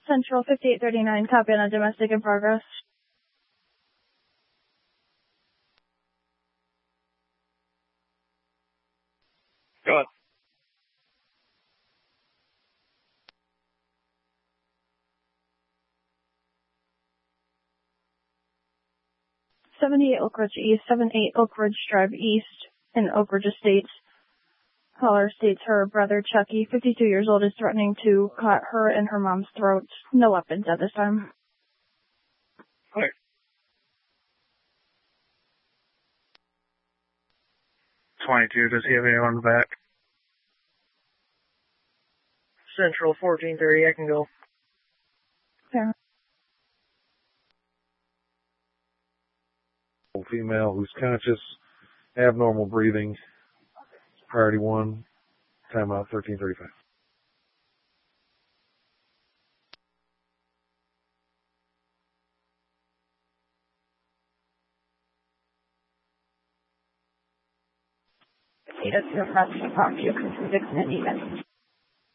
Central 5839, copy on a domestic in progress. Go ahead. '78 Oak Ridge East, 78 Oak Ridge Drive East in Oak Ridge Estates. Caller states her brother, Chucky, 52 years old, is threatening to cut her and her mom's throats. No weapons at this time. Okay. .22, does he have anyone in the back? Central 1430, I can go. Fair. Female who's conscious, abnormal breathing. Priority 1, timeout 1335. It's your press to talk to you because it's an event.